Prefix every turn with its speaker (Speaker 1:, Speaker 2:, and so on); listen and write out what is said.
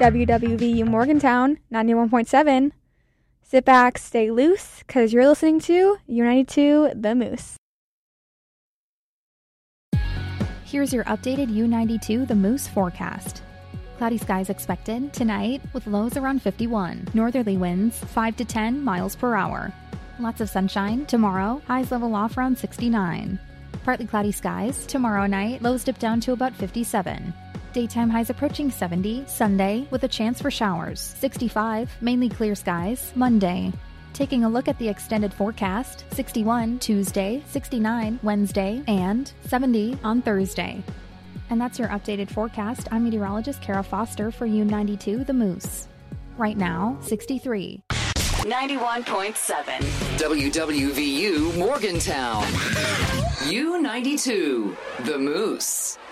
Speaker 1: WWVU Morgantown 91.7. Sit back, stay loose, because you're listening to U92 The Moose.
Speaker 2: Here's your updated U92 The Moose forecast. Cloudy skies expected tonight with lows around 51. Northerly winds 5 to 10 miles per hour. Lots of sunshine tomorrow. Highs level off around 69. Partly cloudy skies tomorrow night. Lows dip down to about 57. Daytime highs approaching 70. Sunday with a chance for showers. 65. Mainly clear skies. Monday. Taking a look at the extended forecast. 61 Tuesday. 69 Wednesday. And 70 on Thursday. And that's your updated forecast. I'm meteorologist Kara Foster for U92 The Moose. Right now, 63.
Speaker 3: 91.7 WWVU Morgantown. U92 The Moose.